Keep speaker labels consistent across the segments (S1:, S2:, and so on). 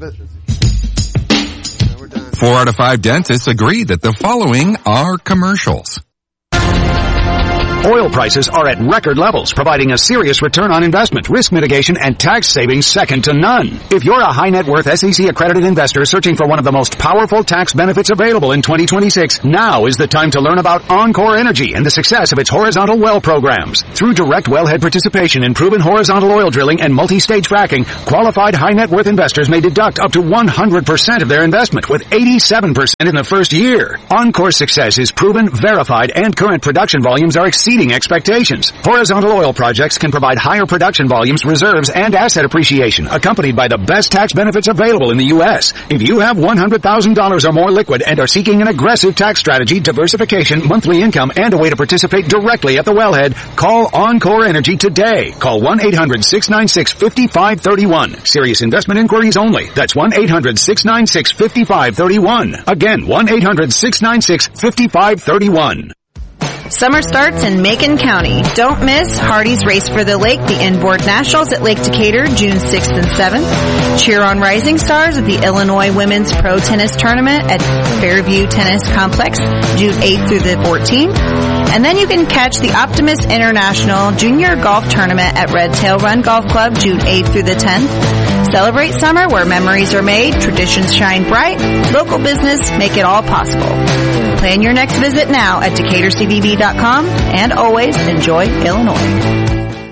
S1: but we're done.
S2: 4 out of 5 dentists agree that the following are commercials.
S3: Oil prices are at record levels, providing a serious return on investment, risk mitigation, and tax savings second to none. If you're a high net worth SEC-accredited investor searching for one of the most powerful tax benefits available in 2026, now is the time to learn about Encore Energy and the success of its horizontal well programs. Through direct wellhead participation in proven horizontal oil drilling and multi-stage fracking, qualified high net worth investors may deduct up to 100% of their investment, with 87% in the first year. Encore's success is proven, verified, and current production volumes are exceeding expectations. Horizontal oil projects can provide higher production volumes, reserves, and asset appreciation, accompanied by the best tax benefits available in the U.S. If you have $100,000 or more liquid and are seeking an aggressive tax strategy, diversification, monthly income, and a way to participate directly at the wellhead, call Encore Energy today. Call 1-800-696-5531. Serious investment inquiries only. That's 1-800-696-5531. Again, 1-800-696-5531.
S4: Summer starts in Macon County. Don't miss Hardy's Race for the Lake, the Inboard Nationals at Lake Decatur, June 6th and 7th. Cheer on Rising Stars at the Illinois Women's Pro Tennis Tournament at Fairview Tennis Complex, June 8th through the 14th. And then you can catch the Optimist International Junior Golf Tournament at Red Tail Run Golf Club, June 8th through the 10th. Celebrate summer where memories are made, traditions shine bright, local business make it all possible. Plan your next visit now at DecaturCBB.com, and always enjoy Illinois.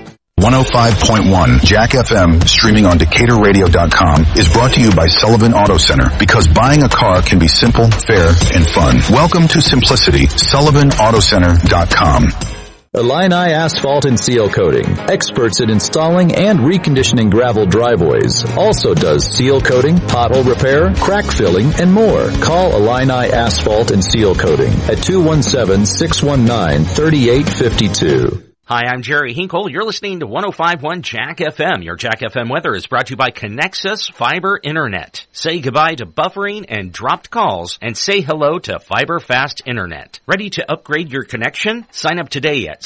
S5: 105.1 Jack FM, streaming on DecaturRadio.com, is brought to you by Sullivan Auto Center, because buying a car can be simple, fair, and fun. Welcome to simplicity. SullivanAutoCenter.com.
S6: Illini Asphalt and Seal Coating, experts in installing and reconditioning gravel driveways. Also does seal coating, pothole repair, crack filling, and more. Call Illini Asphalt and Seal Coating at 217-619-3852.
S7: Hi, I'm Jerry Hinkle. You're listening to 105.1 Jack FM. Your Jack FM weather is brought to you by Connexus Fiber Internet. Say goodbye to buffering and dropped calls, and say hello to Fiber Fast Internet. Ready to upgrade your connection? Sign up today at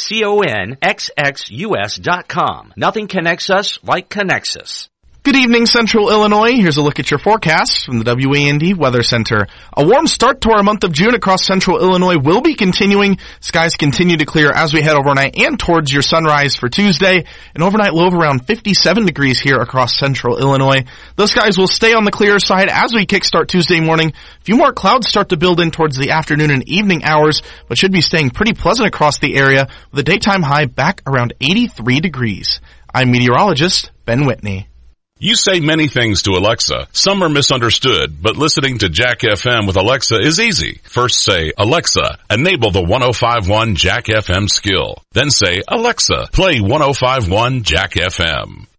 S7: conxus.com. Nothing connects us like Connexus.
S8: Good evening, Central Illinois. Here's a look at your forecast from the WAND Weather Center. A warm start to our month of June across Central Illinois will be continuing. Skies continue to clear as we head overnight and towards your sunrise for Tuesday. An overnight low of around 57 degrees here across Central Illinois. Those skies will stay on the clear side as we kickstart Tuesday morning. A few more clouds start to build in towards the afternoon and evening hours, but should be staying pretty pleasant across the area with a daytime high back around 83 degrees. I'm meteorologist Ben Whitney.
S9: You say many things to Alexa. Some are misunderstood, but listening to Jack FM with Alexa is easy. First say, Alexa, enable the 105.1 Jack FM skill. Then say, Alexa, play 105.1 Jack FM.